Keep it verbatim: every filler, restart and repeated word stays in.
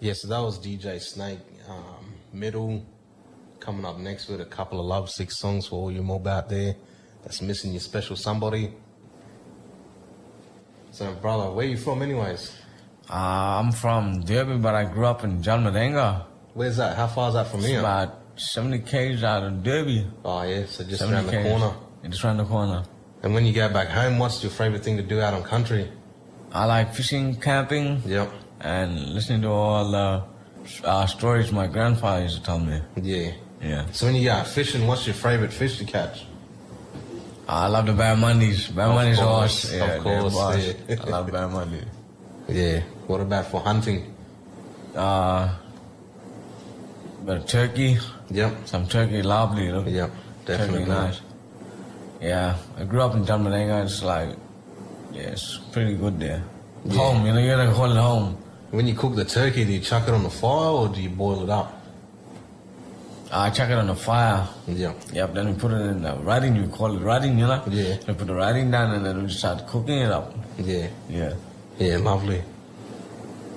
Yeah, so that was D J Snake. Um, middle, coming up next with a couple of love sick songs for all you mob out there that's missing your special somebody. So, brother, where you from anyways? Uh, I'm from Derby, but I grew up in John Madenga. Where's that? How far is that from It's here? about seventy k's out of Derby. Oh, yeah, so just around the k's. corner. Yeah, just around the corner. And when you go back home, what's your favourite thing to do out on country? I like fishing, camping, Yep. and listening to all the uh, stories my grandfather used to tell me. Yeah. Yeah. So when you go out fishing, what's your favourite fish to catch? I love the barramundi. Barramundi's Of course, awesome. Yeah, of course, they're boss. yeah. I love barramundi. Yeah. What about for hunting? Uh, but turkey. Yep. Some turkey, lovely. Look. Yep. Definitely. Turkey, nice. Yeah, I grew up in John Madenga. It's like, yeah, it's pretty good there. Yeah. Home, you know, you gotta call it home. When you cook the turkey, do you chuck it on the fire or do you boil it up? I chuck it on the fire. Yeah. Yep, then we put it in the writing, you call it writing, you know? Yeah. We put the writing down and then we start cooking it up. Yeah. Yeah. Yeah, lovely.